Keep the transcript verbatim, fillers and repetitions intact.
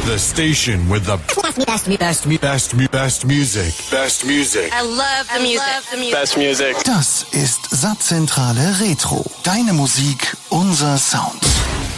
The station with the best, best, best, best, best, best music. Best music. I love the music. I love the music. Best music. Das ist Satzzentrale Retro. Deine Musik, unser Sound.